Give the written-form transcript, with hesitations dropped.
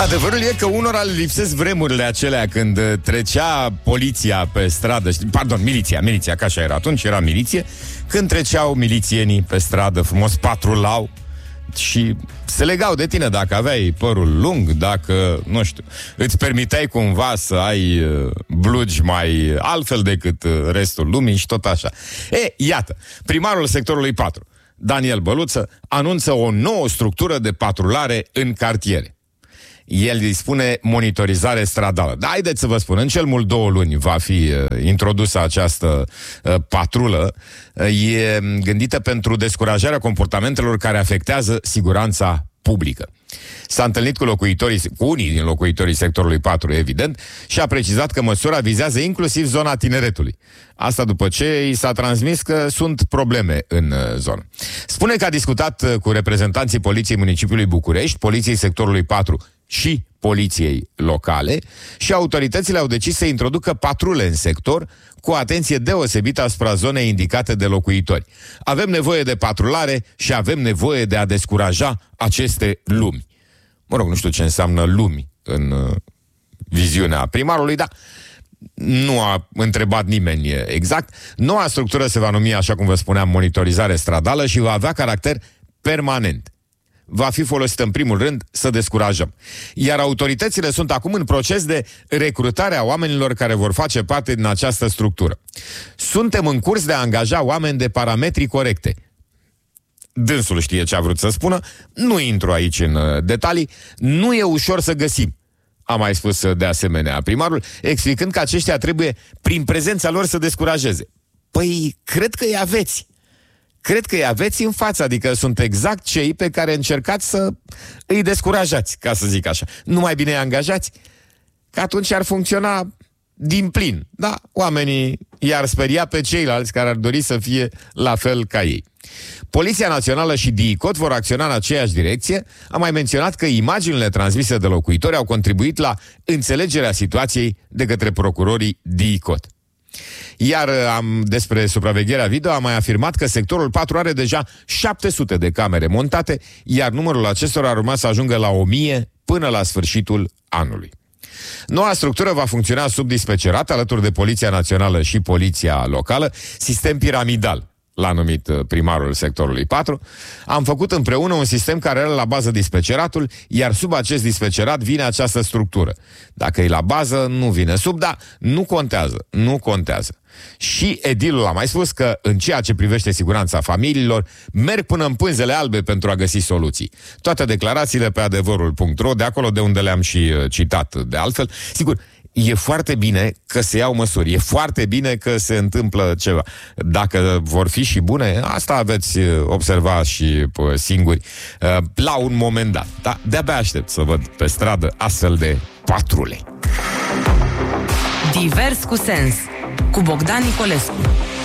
Adevărul e că unora le lipsesc vremurile acelea când trecea poliția pe stradă, pardon, miliția, că așa era atunci, era miliție, când treceau milițienii pe stradă, frumos patrulau și se legau de tine dacă aveai părul lung, dacă, nu știu, îți permiteai cumva să ai blugi mai altfel decât restul lumii și tot așa. Iată, primarul sectorului 4, Daniel Băluță, anunță o nouă structură de patrulare în cartiere. El dispune monitorizare stradală. Dar haideți să vă spun, în cel mult 2 luni va fi introdusă această patrulă. E gândită pentru descurajarea comportamentelor care afectează siguranța publică. S-a întâlnit cu unii din locuitorii sectorului 4, evident, și a precizat că măsura vizează inclusiv zona Tineretului. Asta după ce i s-a transmis că sunt probleme în zonă. Spune că a discutat cu reprezentanții Poliției Municipiului București, Poliției sectorului 4 și poliției locale și autoritățile au decis să introducă patrule în sector cu atenție deosebită asupra zonei indicate de locuitori. Avem nevoie de patrulare și avem nevoie de a descuraja aceste lumi. Mă rog, nu știu ce înseamnă lumi în viziunea primarului, dar nu a întrebat nimeni exact. Noua structură se va numi, așa cum vă spuneam, monitorizare stradală și va avea caracter permanent. Va fi folosită în primul rând să descurajăm. Iar autoritățile sunt acum în proces de recrutare a oamenilor care vor face parte din această structură. Suntem în curs de a angaja oameni de parametri corecte. Dânsul știe ce a vrut să spună, nu intru aici în detalii, nu e ușor să găsim, a mai spus de asemenea primarul, explicând că aceștia trebuie prin prezența lor să descurajeze. Păi, cred că îi aveți. Cred că îi aveți în față, adică sunt exact cei pe care încercați să îi descurajați, ca să zic așa. Nu mai bine îi angajați? Că atunci ar funcționa din plin. Da, oamenii i-ar speria pe ceilalți care ar dori să fie la fel ca ei. Poliția Națională și DICOT vor acționa în aceeași direcție. Am mai menționat că imaginile transmise de locuitori au contribuit la înțelegerea situației de către procurorii DICOT. Iar despre supravegherea video am mai afirmat că sectorul 4 are deja 700 de camere montate, iar numărul acestora ar urma să ajungă la 1000 până la sfârșitul anului. Noua structură va funcționa sub dispecerat alături de Poliția Națională și Poliția Locală, sistem piramidal, l-a numit primarul sectorului 4. Am făcut împreună un sistem care are la bază dispeceratul, iar sub acest dispecerat vine această structură. Dacă e la bază, nu vine sub, dar nu contează. Și edilul a mai spus că, în ceea ce privește siguranța familiilor, merg până în pânzele albe pentru a găsi soluții. Toate declarațiile pe adevărul.ro, de acolo de unde le-am și citat de altfel. Sigur, e foarte bine că se iau măsuri, e foarte bine că se întâmplă ceva. Dacă vor fi și bune, asta aveți observa și singuri la un moment dat. Da? De-abia aștept să văd pe stradă astfel de patrule. Divers cu sens, cu Bogdan Nicolescu.